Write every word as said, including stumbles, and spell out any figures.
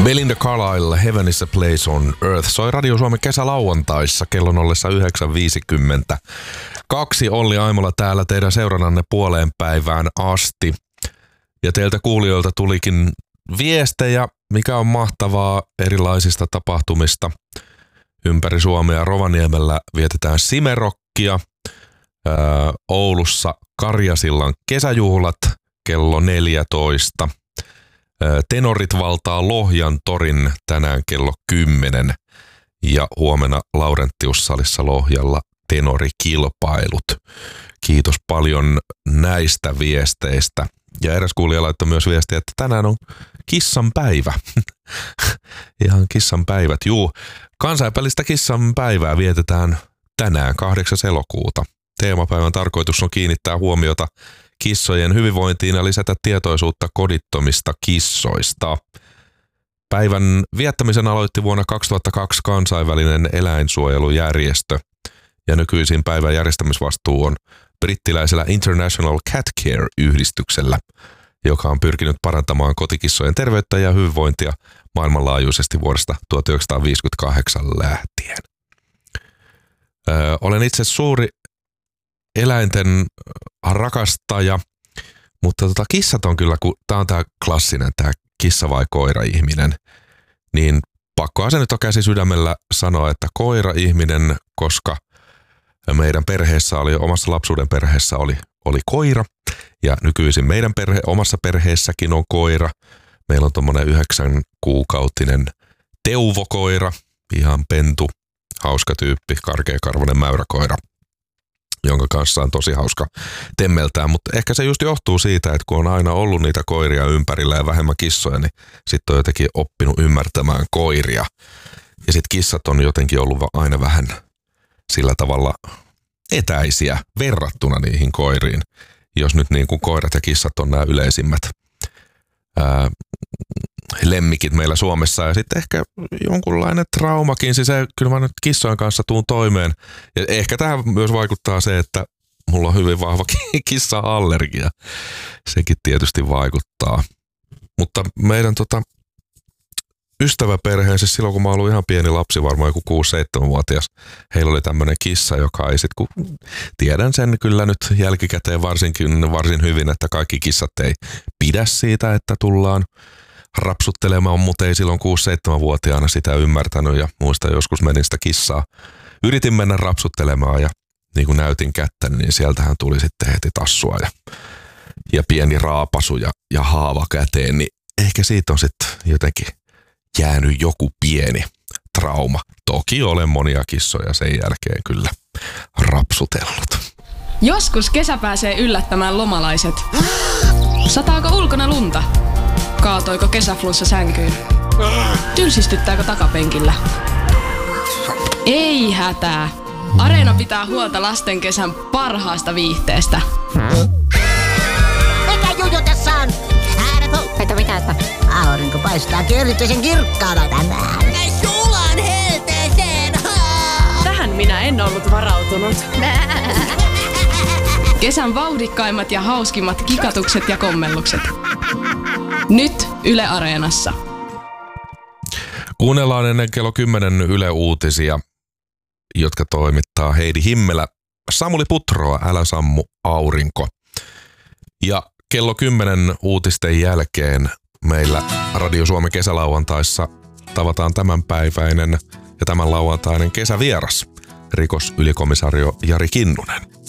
Belinda Carlisle, Heaven is a Place on Earth, soi Radio Suomen kesälauantaissa kellon ollessa yhdeksän viisikymmentä. Kaksi Olli Aimola täällä teidän seurannanne puoleen päivään asti. Ja teiltä kuulijoilta tulikin viestejä, mikä on mahtavaa erilaisista tapahtumista. Ympäri Suomea Rovaniemellä vietetään Simerokkia. Öö, Oulussa Karjasillan kesäjuhlat kello neljätoista. Tenorit valtaa Lohjan torin tänään kello kymmenen ja huomenna Laurentiussalissa Lohjalla tenorikilpailut. Kiitos paljon näistä viesteistä. Ja eräs kuulija laittoi myös viestiä, että tänään on kissan päivä. Ihan kissan päivät. Juu, kansainvälistä kissan päivää vietetään tänään kahdeksas elokuuta. Teemapäivän tarkoitus on kiinnittää huomiota kissojen hyvinvointiin ja lisätä tietoisuutta kodittomista kissoista. Päivän viettämisen aloitti vuonna kaksituhattakaksi kansainvälinen eläinsuojelujärjestö ja nykyisin päivän järjestämisvastuu on brittiläisellä International Cat Care-yhdistyksellä, joka on pyrkinyt parantamaan kotikissojen terveyttä ja hyvinvointia maailmanlaajuisesti vuodesta tuhatyhdeksänsataaviisikymmentäkahdeksan lähtien. Öö, olen itse suuri eläinten rakastaja, mutta tota, kissat on kyllä, kun tää on tää klassinen, tää kissa vai koira-ihminen, niin pakkoa se nyt on käsi sydämellä sanoa, että koira-ihminen, koska meidän perheessä oli, omassa lapsuuden perheessä oli, oli koira, ja nykyisin meidän perhe, omassa perheessäkin on koira. Meillä on tommonen yhdeksän kuukautinen teuvokoira, ihan pentu, hauska tyyppi, karkeakarvoinen mäyräkoira, jonka kanssa on tosi hauska temmeltää, mutta ehkä se just johtuu siitä, että kun on aina ollut niitä koiria ympärillä ja vähemmän kissoja, niin sitten on jotenkin oppinut ymmärtämään koiria. Ja sitten kissat on jotenkin ollut aina vähän sillä tavalla etäisiä verrattuna niihin koiriin, jos nyt niin kuin koirat ja kissat on nämä yleisimmät ää, lemmikit meillä Suomessa. Ja sitten ehkä jonkunlainen traumakin, siis se, kyllä mä nyt kissojen kanssa tuun toimeen. Ja ehkä tähän myös vaikuttaa se, että mulla on hyvin vahva kissa-allergia. Sekin tietysti vaikuttaa. Mutta meidän tota, ystäväperheen, siis silloin kun mä oon ollut ihan pieni lapsi, varmaan joku kuusi seitsemän vuotias, heillä oli tämmöinen kissa, joka ei sit, kun tiedän sen kyllä nyt jälkikäteen varsinkin varsin hyvin, että kaikki kissat ei pidä siitä, että tullaan rapsuttelemaan, mutta ei silloin kuusi seitsemän vuotiaana sitä ymmärtänyt ja muistan joskus menin sitä kissaa. Yritin mennä rapsuttelemaan ja niin kuin näytin kättä, niin sieltähän tuli sitten heti tassua ja, ja pieni raapasu ja, ja haava käteen, niin ehkä siitä on sitten jotenkin jäänyt joku pieni trauma. Toki olen monia kissoja sen jälkeen kyllä rapsutellut. Joskus kesä pääsee yllättämään lomalaiset. Sataako ulkona lunta? Kaatoiko kesäflunssa sänkyyn? Tylsistyttääkö takapenkillä? Ei hätää. Areena pitää huolta lasten kesän parhaasta viihteestä. Mikä juju tässä on? Että mitä, että aurinko paistaa erityisen kirkkaana tänään. Näin sulaan helteeseen. Tähän minä en ollut varautunut. Kesän vauhdikkaimmat ja hauskimmat kikatukset ja kommellukset. Nyt Yle Areenassa. Kuunnellaan ennen kello kymmenen Yle Uutisia, jotka toimittaa Heidi Himmelä. Samuli Putroa, Älä sammu aurinko. Ja kello kymmenen uutisten jälkeen meillä Radio Suomen kesälauantaissa tavataan tämänpäiväinen ja tämän lauantainen kesävieras, rikosylikomissaario Jari Kinnunen.